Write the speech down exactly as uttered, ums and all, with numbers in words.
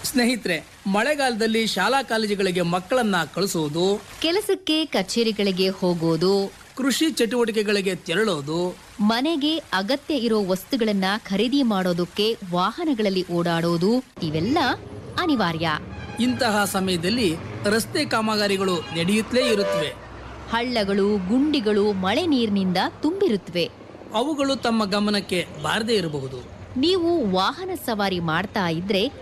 ಸ್ನೇಹಿತರೆ, ಮಳೆಗಾಲದಲ್ಲಿ ಶಾಲಾ ಕಾಲೇಜುಗಳಿಗೆ ಮಕ್ಕಳನ್ನ ಕಳಿಸುವುದು, ಕೆಲಸಕ್ಕೆ ಕಚೇರಿಗಳಿಗೆ ಹೋಗೋದು, ಕೃಷಿ ಚಟುವಟಿಕೆಗಳಿಗೆ ತೆರಳೋದು, ಮನೆಗೆ ಅಗತ್ಯ ಇರೋ ವಸ್ತುಗಳನ್ನ ಖರೀದಿ ಮಾಡೋದಕ್ಕೆ ವಾಹನಗಳಲ್ಲಿ ಓಡಾಡೋದು ಇವೆಲ್ಲ ಅನಿವಾರ್ಯ. ಇಂತಹ ಸಮಯದಲ್ಲಿ ರಸ್ತೆ ಕಾಮಗಾರಿಗಳು ನಡೆಯುತ್ತಲೇ ಇರುತ್ತವೆ. ಹಳ್ಳಗಳು, ಗುಂಡಿಗಳು ಮಳೆ ನೀರಿನಿಂದ ತುಂಬಿರುತ್ತವೆ. ಅವುಗಳು ತಮ್ಮ ಗಮನಕ್ಕೆ ಬಾರದೇ ಇರಬಹುದು. ನೀವು ವಾಹನ ಸವಾರಿ ಮಾಡ್ತಾ ಇದ್ರೆ